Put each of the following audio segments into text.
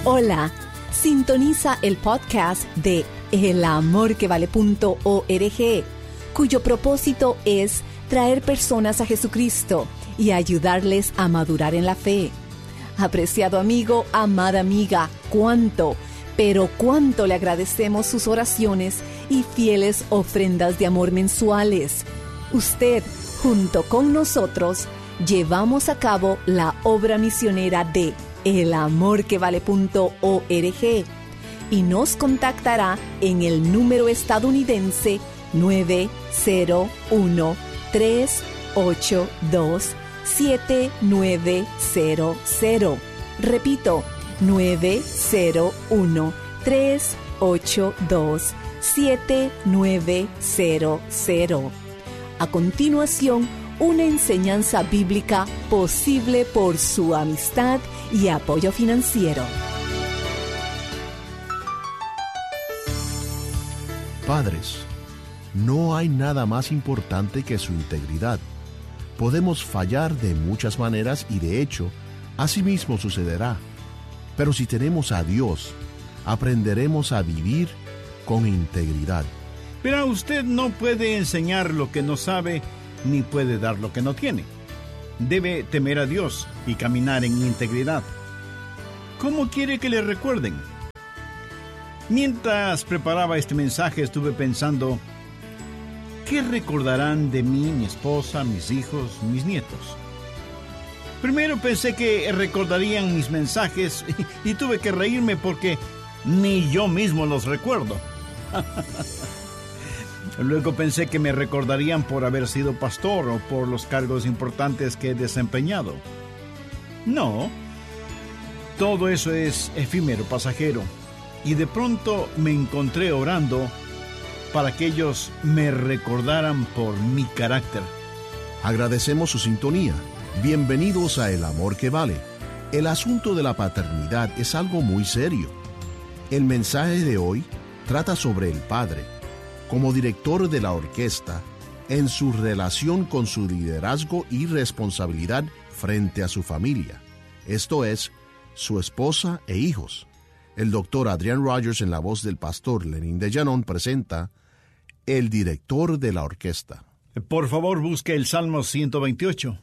Hola, sintoniza el podcast de elamorquevale.org, cuyo propósito es traer personas a Jesucristo y ayudarles a madurar en la fe. Apreciado amigo, amada amiga, cuánto le agradecemos sus oraciones y fieles ofrendas de amor mensuales. Usted, junto con nosotros, llevamos a cabo la obra misionera de elamorquevale.org y nos contactará en el número estadounidense 901-382-7900. Repito, 901-382-7900. A continuación, una enseñanza bíblica posible por su amistad y apoyo financiero. Padres, no hay nada más importante que su integridad. Podemos fallar de muchas maneras y de hecho, así mismo sucederá. Pero si tenemos a Dios, aprenderemos a vivir con integridad. Pero usted no puede enseñar lo que no sabe, ni puede dar lo que no tiene. Debe temer a Dios y caminar en integridad. ¿Cómo quiere que le recuerden? Mientras preparaba este mensaje estuve pensando, ¿qué recordarán de mí, mi esposa, mis hijos, mis nietos? Primero pensé que recordarían mis mensajes y tuve que reírme porque ni yo mismo los recuerdo. Luego pensé que me recordarían por haber sido pastor o por los cargos importantes que he desempeñado. No, todo eso es efímero, pasajero. Y de pronto me encontré orando para que ellos me recordaran por mi carácter. Agradecemos su sintonía. Bienvenidos a El Amor que Vale. El asunto de la paternidad es algo muy serio. El mensaje de hoy trata sobre el padre, como director de la orquesta, en su relación con su liderazgo y responsabilidad frente a su familia, esto es, su esposa e hijos. El doctor Adrian Rogers, en la voz del pastor Lenín de Llanón, presenta El director de la orquesta. Por favor, busque el Salmo 128.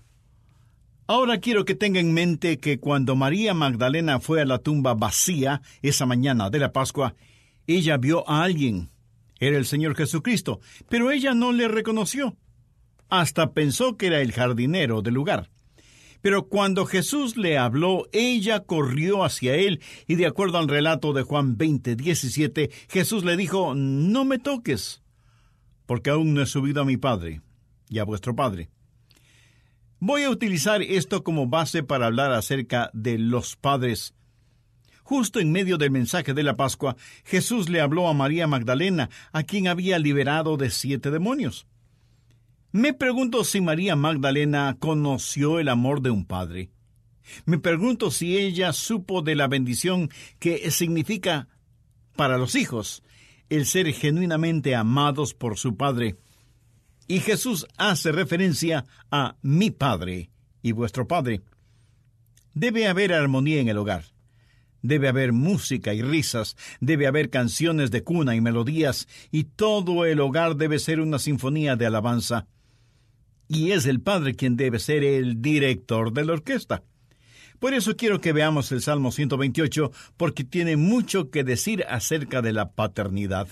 Ahora quiero que tenga en mente que cuando María Magdalena fue a la tumba vacía esa mañana de la Pascua, ella vio a alguien. Era el Señor Jesucristo, pero ella no le reconoció. Hasta pensó que era el jardinero del lugar. Pero cuando Jesús le habló, ella corrió hacia él, y de acuerdo al relato de Juan 20:17, Jesús le dijo, «No me toques, porque aún no he subido a mi Padre y a vuestro Padre». Voy a utilizar esto como base para hablar acerca de los padres. Justo en medio del mensaje de la Pascua, Jesús le habló a María Magdalena, a quien había liberado de 7 demonios. Me pregunto si María Magdalena conoció el amor de un padre. Me pregunto si ella supo de la bendición que significa para los hijos el ser genuinamente amados por su padre. Y Jesús hace referencia a mi Padre y vuestro Padre. Debe haber armonía en el hogar. Debe haber música y risas, debe haber canciones de cuna y melodías, y todo el hogar debe ser una sinfonía de alabanza. Y es el padre quien debe ser el director de la orquesta. Por eso quiero que veamos el Salmo 128, porque tiene mucho que decir acerca de la paternidad.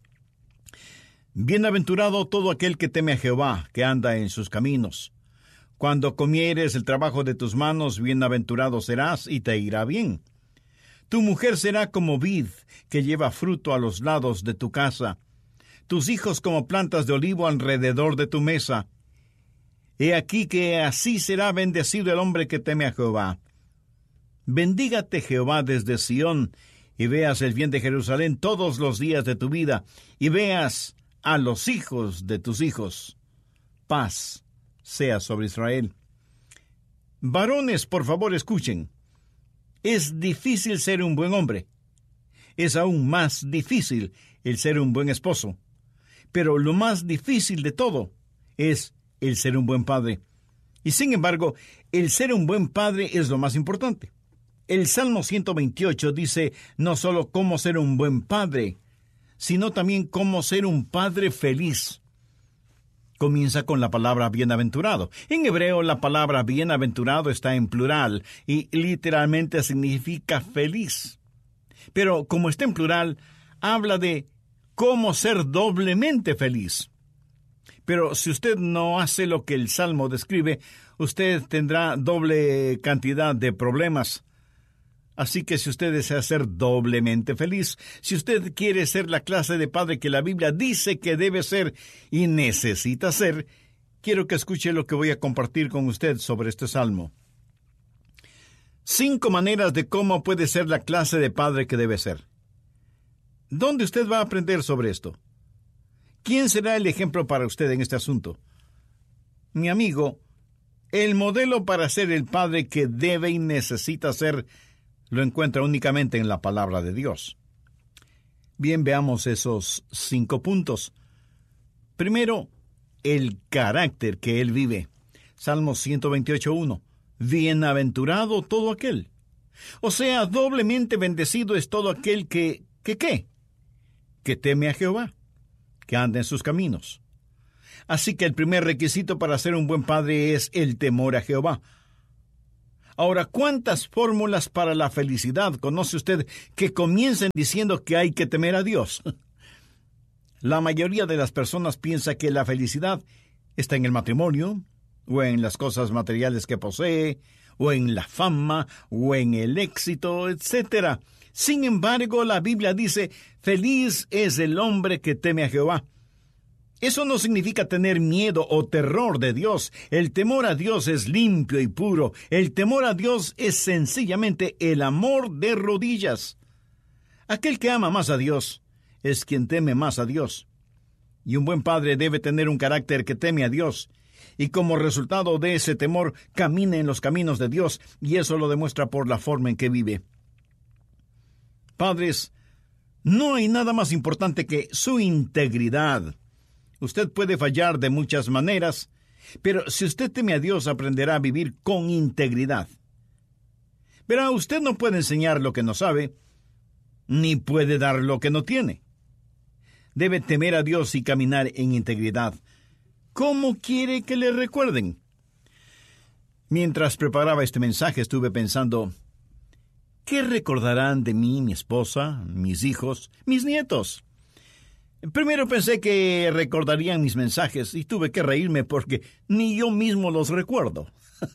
Bienaventurado todo aquel que teme a Jehová, que anda en sus caminos. Cuando comieres el trabajo de tus manos, bienaventurado serás y te irá bien. Tu mujer será como vid que lleva fruto a los lados de tu casa, tus hijos como plantas de olivo alrededor de tu mesa. He aquí que así será bendecido el hombre que teme a Jehová. Bendígate Jehová desde Sión, y veas el bien de Jerusalén todos los días de tu vida, y veas a los hijos de tus hijos. Paz sea sobre Israel. Varones, por favor, escuchen. Es difícil ser un buen hombre. Es aún más difícil el ser un buen esposo. Pero lo más difícil de todo es el ser un buen padre. Y sin embargo, el ser un buen padre es lo más importante. El Salmo 128 dice no solo cómo ser un buen padre, sino también cómo ser un padre feliz. Comienza con la palabra bienaventurado. En hebreo la palabra bienaventurado está en plural y literalmente significa feliz. Pero como está en plural, habla de cómo ser doblemente feliz. Pero si usted no hace lo que el Salmo describe, usted tendrá doble cantidad de problemas. Así que si usted desea ser doblemente feliz, si usted quiere ser la clase de padre que la Biblia dice que debe ser y necesita ser, quiero que escuche lo que voy a compartir con usted sobre este salmo. 5 maneras de cómo puede ser la clase de padre que debe ser. ¿Dónde usted va a aprender sobre esto? ¿Quién será el ejemplo para usted en este asunto? Mi amigo, el modelo para ser el padre que debe y necesita ser lo encuentra únicamente en la palabra de Dios. Bien, veamos esos 5 puntos. Primero, el carácter que él vive. Salmo 128:1. Bienaventurado todo aquel. O sea, doblemente bendecido es todo aquel que teme a Jehová, que anda en sus caminos. Así que el primer requisito para ser un buen padre es el temor a Jehová. Ahora, ¿cuántas fórmulas para la felicidad conoce usted que comiencen diciendo que hay que temer a Dios? La mayoría de las personas piensa que la felicidad está en el matrimonio, o en las cosas materiales que posee, o en la fama, o en el éxito, etc. Sin embargo, la Biblia dice, feliz es el hombre que teme a Jehová. Eso no significa tener miedo o terror de Dios. El temor a Dios es limpio y puro. El temor a Dios es sencillamente el amor de rodillas. Aquel que ama más a Dios es quien teme más a Dios. Y un buen padre debe tener un carácter que teme a Dios. Y como resultado de ese temor, camina en los caminos de Dios, y eso lo demuestra por la forma en que vive. Padres, no hay nada más importante que su integridad. Usted puede fallar de muchas maneras, pero si usted teme a Dios, aprenderá a vivir con integridad. Verá, usted no puede enseñar lo que no sabe, ni puede dar lo que no tiene. Debe temer a Dios y caminar en integridad. ¿Cómo quiere que le recuerden? Mientras preparaba este mensaje, estuve pensando, ¿qué recordarán de mí, mi esposa, mis hijos, mis nietos? Primero pensé que recordarían mis mensajes y tuve que reírme porque ni yo mismo los recuerdo.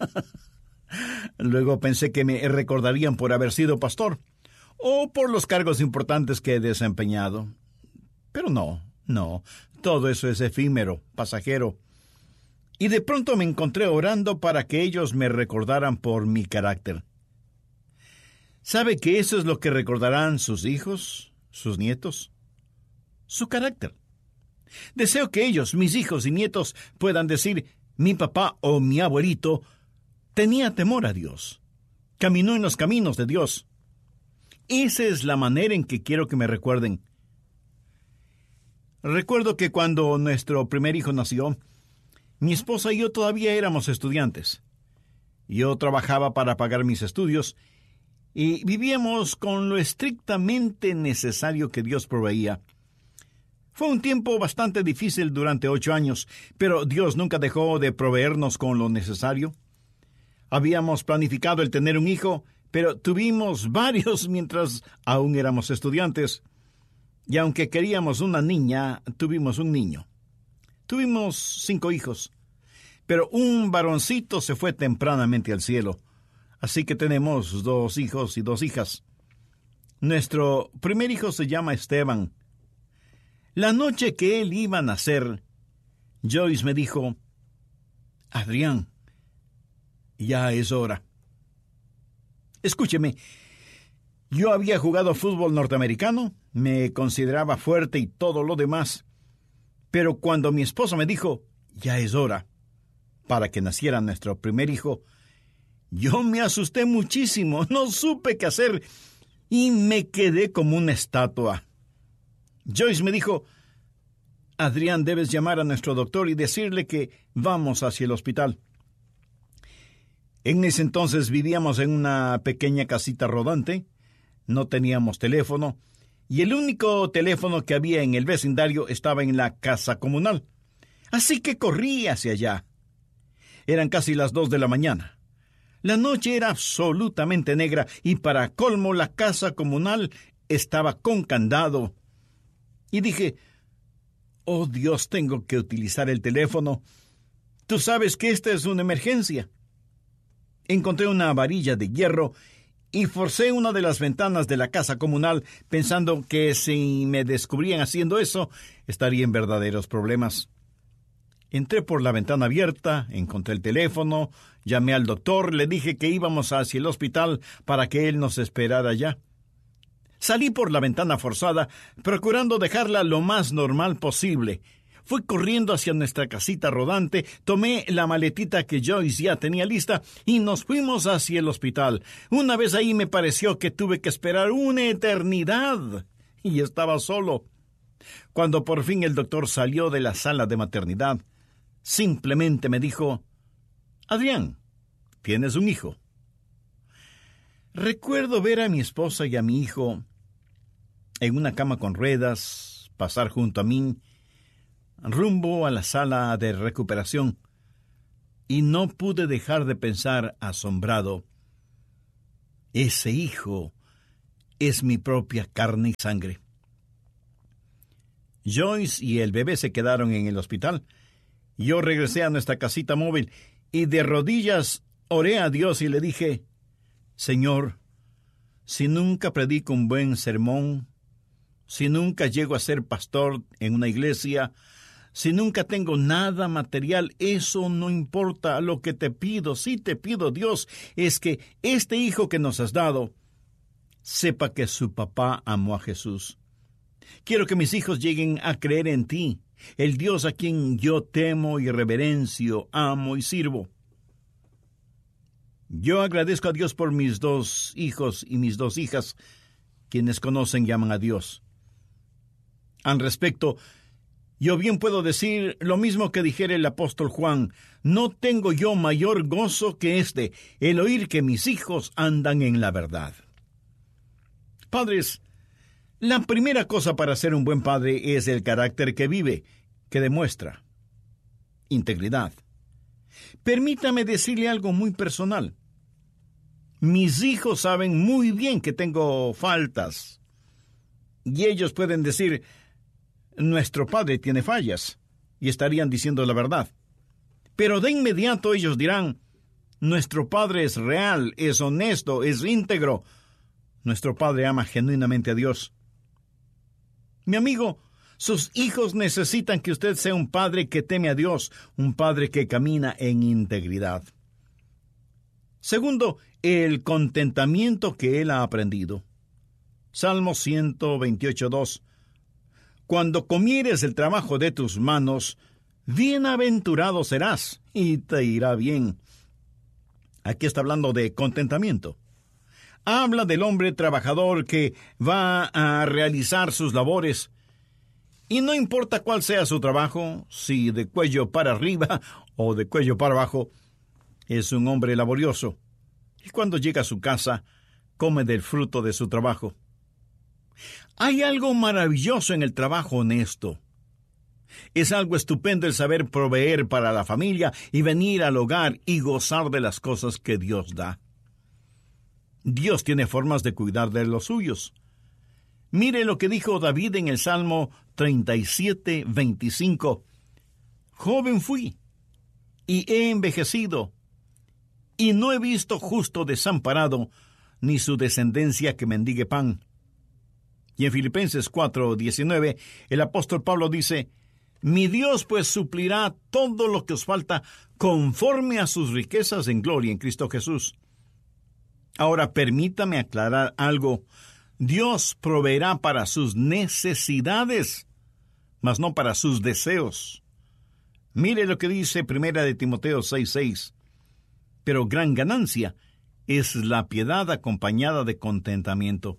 Luego pensé que me recordarían por haber sido pastor o por los cargos importantes que he desempeñado. Pero no, todo eso es efímero, pasajero. Y de pronto me encontré orando para que ellos me recordaran por mi carácter. ¿Sabe que eso es lo que recordarán sus hijos, sus nietos? Su carácter. Deseo que ellos, mis hijos y nietos, puedan decir, mi papá o mi abuelito tenía temor a Dios, caminó en los caminos de Dios. Esa es la manera en que quiero que me recuerden. Recuerdo que cuando nuestro primer hijo nació, mi esposa y yo todavía éramos estudiantes. Yo trabajaba para pagar mis estudios y vivíamos con lo estrictamente necesario que Dios proveía. Fue un tiempo bastante difícil durante 8 años, pero Dios nunca dejó de proveernos con lo necesario. Habíamos planificado el tener un hijo, pero tuvimos varios mientras aún éramos estudiantes. Y aunque queríamos una niña, tuvimos un niño. Tuvimos 5 hijos, pero un varoncito se fue tempranamente al cielo. Así que tenemos 2 hijos y 2 hijas. Nuestro primer hijo se llama Esteban. La noche que él iba a nacer, Joyce me dijo, Adrián, ya es hora. Escúcheme, yo había jugado fútbol norteamericano, me consideraba fuerte y todo lo demás, pero cuando mi esposa me dijo, ya es hora, para que naciera nuestro primer hijo, yo me asusté muchísimo, no supe qué hacer y me quedé como una estatua. Joyce me dijo, Adrián, debes llamar a nuestro doctor y decirle que vamos hacia el hospital. En ese entonces vivíamos en una pequeña casita rodante, no teníamos teléfono, y el único teléfono que había en el vecindario estaba en la casa comunal. Así que corrí hacia allá. Eran casi las 2 de la mañana. La noche era absolutamente negra y para colmo la casa comunal estaba con candado. Y dije, oh Dios, tengo que utilizar el teléfono. Tú sabes que esta es una emergencia. Encontré una varilla de hierro y forcé una de las ventanas de la casa comunal pensando que si me descubrían haciendo eso, estaría en verdaderos problemas. Entré por la ventana abierta, encontré el teléfono, llamé al doctor, le dije que íbamos hacia el hospital para que él nos esperara allá. Salí por la ventana forzada, procurando dejarla lo más normal posible. Fui corriendo hacia nuestra casita rodante, tomé la maletita que Joyce ya tenía lista y nos fuimos hacia el hospital. Una vez ahí me pareció que tuve que esperar una eternidad y estaba solo. Cuando por fin el doctor salió de la sala de maternidad, simplemente me dijo, Adrián, tienes un hijo. Recuerdo ver a mi esposa y a mi hijo en una cama con ruedas, pasar junto a mí, rumbo a la sala de recuperación, y no pude dejar de pensar asombrado, ese hijo es mi propia carne y sangre. Joyce y el bebé se quedaron en el hospital. Yo regresé a nuestra casita móvil y de rodillas oré a Dios y le dije, Señor, si nunca predico un buen sermón, si nunca llego a ser pastor en una iglesia, si nunca tengo nada material, eso no importa. Lo que te pido, sí te pido, Dios, es que este hijo que nos has dado sepa que su papá amó a Jesús. Quiero que mis hijos lleguen a creer en ti, el Dios a quien yo temo y reverencio, amo y sirvo. Yo agradezco a Dios por mis 2 hijos y mis 2 hijas, quienes conocen y aman a Dios. Al respecto, yo bien puedo decir lo mismo que dijera el apóstol Juan, no tengo yo mayor gozo que el oír que mis hijos andan en la verdad. Padres, la primera cosa para ser un buen padre es el carácter que vive, que demuestra. Integridad. Permítame decirle algo muy personal. Mis hijos saben muy bien que tengo faltas. Y ellos pueden decir, nuestro padre tiene fallas, y estarían diciendo la verdad. Pero de inmediato ellos dirán, nuestro padre es real, es honesto, es íntegro. Nuestro padre ama genuinamente a Dios. Mi amigo, sus hijos necesitan que usted sea un padre que teme a Dios, un padre que camina en integridad. Segundo, el contentamiento que él ha aprendido. Salmo 128:2. Cuando comieres el trabajo de tus manos, bienaventurado serás y te irá bien. Aquí está hablando de contentamiento. Habla del hombre trabajador que va a realizar sus labores. Y no importa cuál sea su trabajo, si de cuello para arriba o de cuello para abajo, es un hombre laborioso. Y cuando llega a su casa, come del fruto de su trabajo. Hay algo maravilloso en el trabajo honesto. Es algo estupendo el saber proveer para la familia y venir al hogar y gozar de las cosas que Dios da. Dios tiene formas de cuidar de los suyos. Mire lo que dijo David en el Salmo 37:25. Joven fui, y he envejecido, y no he visto justo desamparado, ni su descendencia que mendigue pan. Y en Filipenses 4:19, el apóstol Pablo dice, mi Dios pues suplirá todo lo que os falta conforme a sus riquezas en gloria en Cristo Jesús. Ahora permítame aclarar algo. Dios proveerá para sus necesidades, mas no para sus deseos. Mire lo que dice 1 Timoteo 6:6. Pero gran ganancia es la piedad acompañada de contentamiento.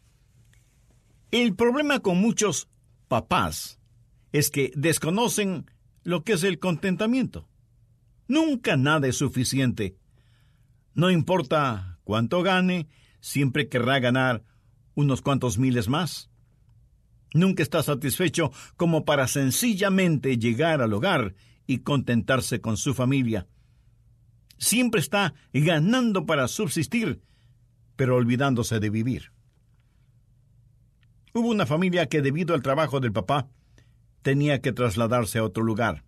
El problema con muchos papás es que desconocen lo que es el contentamiento. Nunca nada es suficiente. No importa cuánto gane, siempre querrá ganar unos cuantos miles más. Nunca está satisfecho como para sencillamente llegar al hogar y contentarse con su familia. Siempre está ganando para subsistir, pero olvidándose de vivir. Hubo una familia que, debido al trabajo del papá, tenía que trasladarse a otro lugar.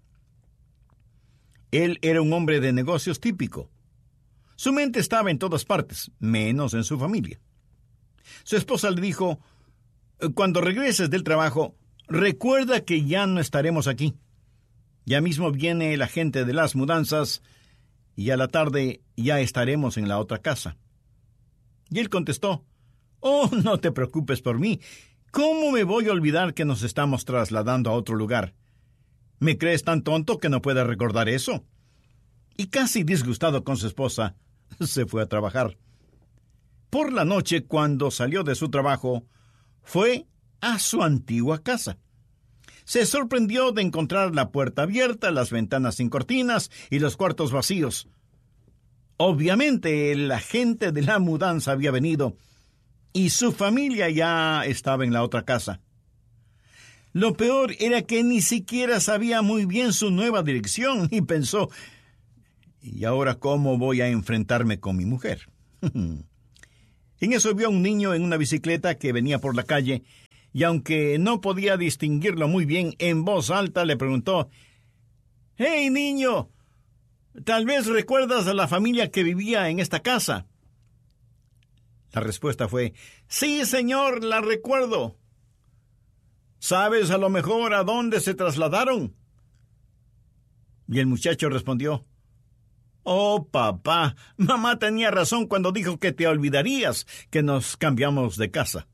Él era un hombre de negocios típico. Su mente estaba en todas partes, menos en su familia. Su esposa le dijo: cuando regreses del trabajo, recuerda que ya no estaremos aquí. Ya mismo viene la gente de las mudanzas y a la tarde ya estaremos en la otra casa. Y él contestó: oh, no te preocupes por mí. ¿Cómo me voy a olvidar que nos estamos trasladando a otro lugar? ¿Me crees tan tonto que no pueda recordar eso? Y casi disgustado con su esposa, se fue a trabajar. Por la noche, cuando salió de su trabajo, fue a su antigua casa. Se sorprendió de encontrar la puerta abierta, las ventanas sin cortinas y los cuartos vacíos. Obviamente, la gente de la mudanza había venido y su familia ya estaba en la otra casa. Lo peor era que ni siquiera sabía muy bien su nueva dirección y pensó: ¿y ahora cómo voy a enfrentarme con mi mujer? En eso vio a un niño en una bicicleta que venía por la calle, y aunque no podía distinguirlo muy bien, en voz alta le preguntó: «¡Hey, niño! ¿Tal vez recuerdas a la familia que vivía en esta casa?» La respuesta fue: «Sí, señor, la recuerdo». ¿Sabes a lo mejor a dónde se trasladaron? Y el muchacho respondió: «Oh, papá, mamá tenía razón cuando dijo que te olvidarías que nos cambiamos de casa».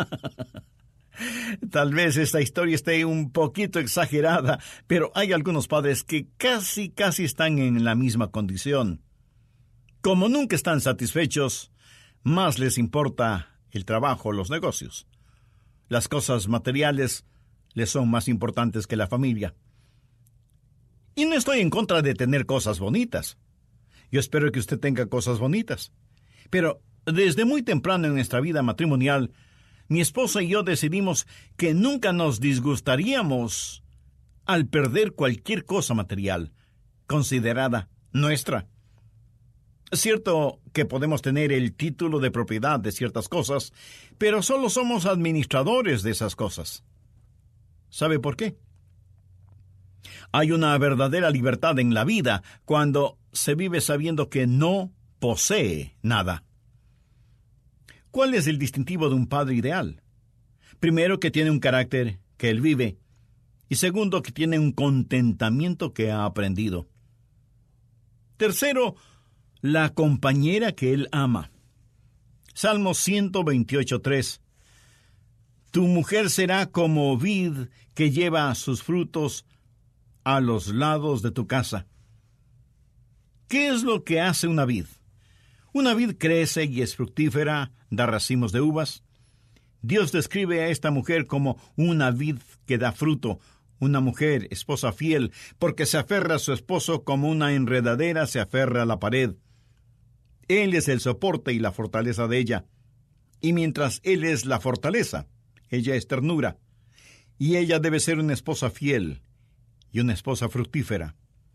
Tal vez esta historia esté un poquito exagerada, pero hay algunos padres que casi están en la misma condición. Como nunca están satisfechos, más les importa el trabajo, los negocios. Las cosas materiales les son más importantes que la familia. Y no estoy en contra de tener cosas bonitas. Yo espero que usted tenga cosas bonitas. Pero desde muy temprano en nuestra vida matrimonial, mi esposa y yo decidimos que nunca nos disgustaríamos al perder cualquier cosa material considerada nuestra. Es cierto que podemos tener el título de propiedad de ciertas cosas, pero solo somos administradores de esas cosas. ¿Sabe por qué? Hay una verdadera libertad en la vida cuando se vive sabiendo que no posee nada. ¿Cuál es el distintivo de un padre ideal? Primero, que tiene un carácter que él vive, y segundo, que tiene un contentamiento que ha aprendido. Tercero, la compañera que él ama. Salmo 128:3. Tu mujer será como vid que lleva sus frutos a los lados de tu casa. ¿Qué es lo que hace una vid? Una vid crece y es fructífera, da racimos de uvas. Dios describe a esta mujer como una vid que da fruto, una mujer, esposa fiel, porque se aferra a su esposo como una enredadera se aferra a la pared. Él es el soporte y la fortaleza de ella. Y mientras él es la fortaleza, ella es ternura. Y ella debe ser una esposa fiel y una esposa fructífera.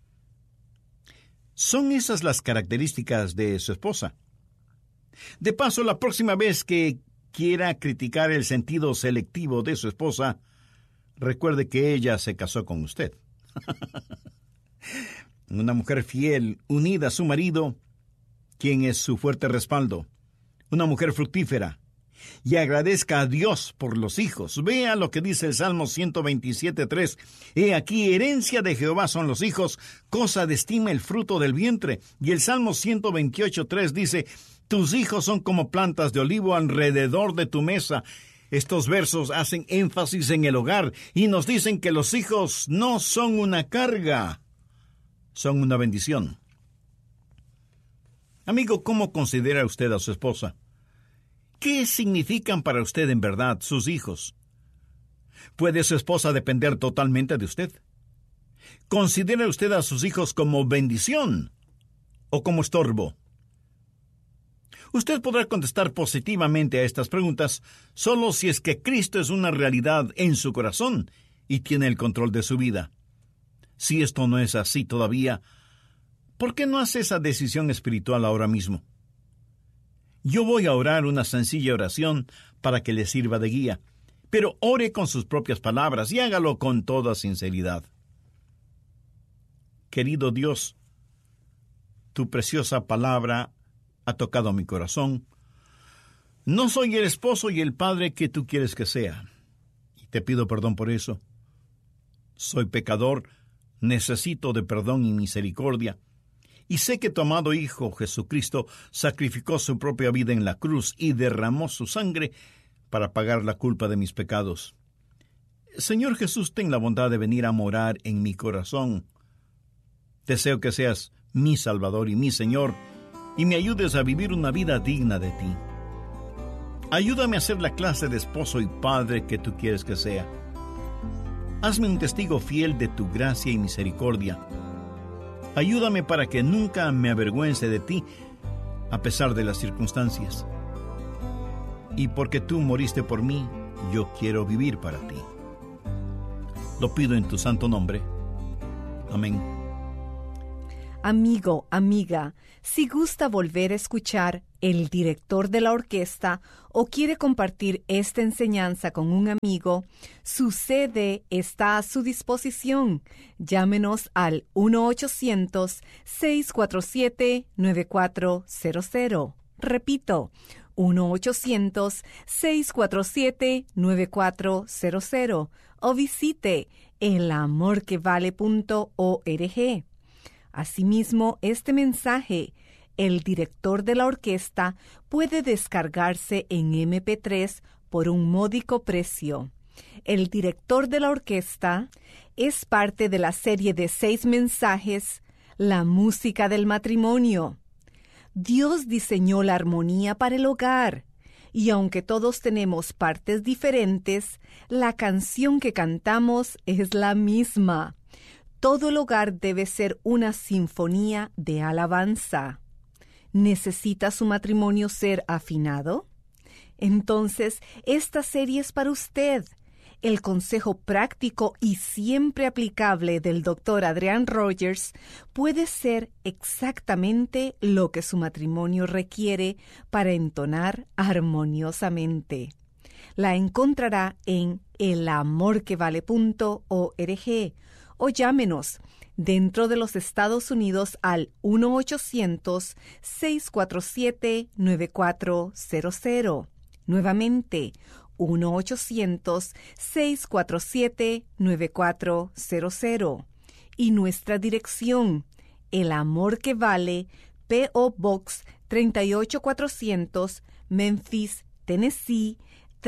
¿Son esas las características de su esposa? De paso, la próxima vez que quiera criticar el sentido selectivo de su esposa, recuerde que ella se casó con usted. Una mujer fiel, unida a su marido, quien es su fuerte respaldo. Una mujer fructífera. Y agradezca a Dios por los hijos. Vea lo que dice el Salmo 127:3. He aquí, herencia de Jehová son los hijos, cosa de estima el fruto del vientre. Y el Salmo 128:3 dice: tus hijos son como plantas de olivo alrededor de tu mesa. Estos versos hacen énfasis en el hogar y nos dicen que los hijos no son una carga, son una bendición. Amigo, ¿cómo considera usted a su esposa? ¿Qué significan para usted en verdad sus hijos? ¿Puede su esposa depender totalmente de usted? ¿Considera usted a sus hijos como bendición o como estorbo? Usted podrá contestar positivamente a estas preguntas solo si es que Cristo es una realidad en su corazón y tiene el control de su vida. Si esto no es así todavía, ¿por qué no hace esa decisión espiritual ahora mismo? Yo voy a orar una sencilla oración para que le sirva de guía, pero ore con sus propias palabras y hágalo con toda sinceridad. Querido Dios, tu preciosa palabra ha tocado mi corazón. No soy el esposo y el padre que tú quieres que sea, y te pido perdón por eso. Soy pecador, necesito de perdón y misericordia, y sé que tu amado Hijo Jesucristo sacrificó su propia vida en la cruz y derramó su sangre para pagar la culpa de mis pecados. Señor Jesús, ten la bondad de venir a morar en mi corazón. Deseo que seas mi Salvador y mi Señor, y me ayudes a vivir una vida digna de ti. Ayúdame a ser la clase de esposo y padre que tú quieres que sea. Hazme un testigo fiel de tu gracia y misericordia. Ayúdame para que nunca me avergüence de ti, a pesar de las circunstancias. Y porque tú moriste por mí, yo quiero vivir para ti. Lo pido en tu santo nombre. Amén. Amigo, amiga, si gusta volver a escuchar el director de la orquesta o quiere compartir esta enseñanza con un amigo, su CD está a su disposición. Llámenos al 1-800-647-9400. Repito, 1-800-647-9400 o visite elamorquevale.org. Asimismo, este mensaje, el director de la orquesta, puede descargarse en MP3 por un módico precio. El director de la orquesta es parte de la serie de 6 mensajes, La música del matrimonio. Dios diseñó la armonía para el hogar, y aunque todos tenemos partes diferentes, la canción que cantamos es la misma. Todo el hogar debe ser una sinfonía de alabanza. ¿Necesita su matrimonio ser afinado? Entonces, esta serie es para usted. El consejo práctico y siempre aplicable del Dr. Adrian Rogers puede ser exactamente lo que su matrimonio requiere para entonar armoniosamente. La encontrará en elamorquevale.org o llámenos dentro de los Estados Unidos al 1-800-647-9400. Nuevamente, 1-800-647-9400. Y nuestra dirección, El Amor que Vale, P.O. Box 38400, Memphis, Tennessee,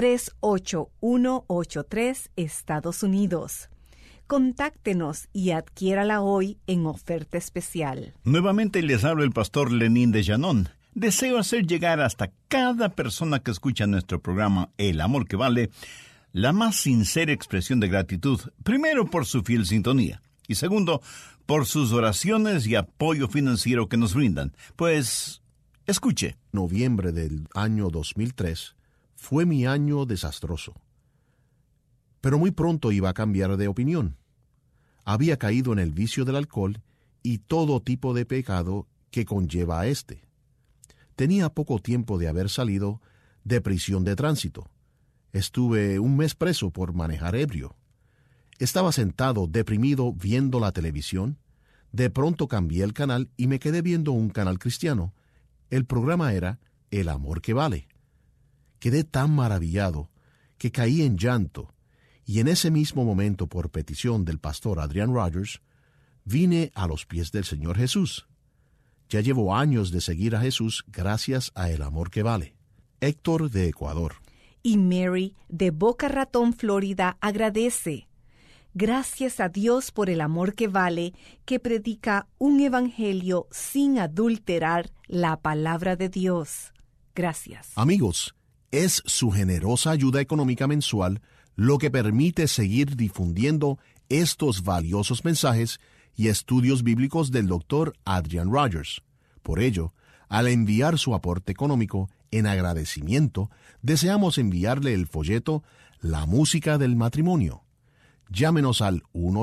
38183, Estados Unidos. Contáctenos y adquiérala hoy en oferta especial. Nuevamente les habla el pastor Lenín de Llanón. Deseo hacer llegar hasta cada persona que escucha nuestro programa El Amor que Vale la más sincera expresión de gratitud, primero por su fiel sintonía y segundo por sus oraciones y apoyo financiero que nos brindan. Pues, escuche. Noviembre del año 2003 fue mi año desastroso. Pero muy pronto iba a cambiar de opinión. Había caído en el vicio del alcohol y todo tipo de pecado que conlleva a este. Tenía poco tiempo de haber salido de prisión de tránsito. Estuve un mes preso por manejar ebrio. Estaba sentado, deprimido, viendo la televisión. De pronto cambié el canal y me quedé viendo un canal cristiano. El programa era El Amor que Vale. Quedé tan maravillado que caí en llanto. Y en ese mismo momento, por petición del pastor Adrian Rogers, vine a los pies del Señor Jesús. Ya llevo años de seguir a Jesús gracias a El Amor que Vale. Héctor, de Ecuador. Y Mary, de Boca Ratón, Florida, agradece. Gracias a Dios por El Amor que Vale, que predica un evangelio sin adulterar la palabra de Dios. Gracias. Amigos, es su generosa ayuda económica mensual lo que permite seguir difundiendo estos valiosos mensajes y estudios bíblicos del Dr. Adrian Rogers. Por ello, Al enviar su aporte económico, en agradecimiento, deseamos enviarle el folleto La Música del Matrimonio. Llámenos al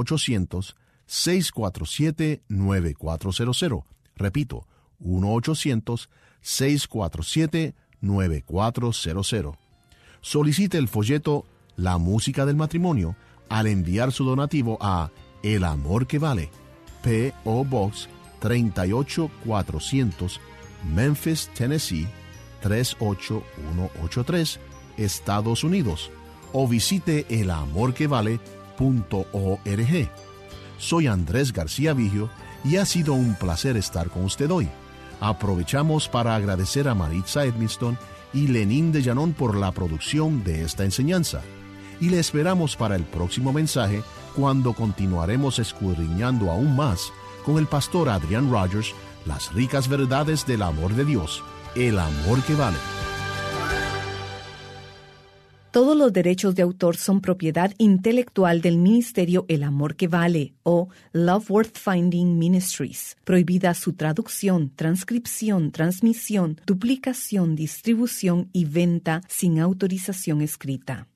1-800-647-9400. Repito, 1-800-647-9400. Solicite el folleto La Música del Matrimonio al enviar su donativo a El Amor que Vale, P.O. Box 38400, Memphis, Tennessee 38183, Estados Unidos, o visite elamorquevale.org. Soy Andrés García Vigio y ha sido un placer estar con usted hoy. Aprovechamos para agradecer a Maritza Edmiston y Lenín de Llanón por la producción de esta enseñanza. Y le esperamos para el próximo mensaje, cuando continuaremos escudriñando aún más con el pastor Adrian Rogers las ricas verdades del amor de Dios, el amor que vale. Todos los derechos de autor son propiedad intelectual del ministerio El Amor que Vale o Love Worth Finding Ministries. Prohibida su traducción, transcripción, transmisión, duplicación, distribución y venta sin autorización escrita.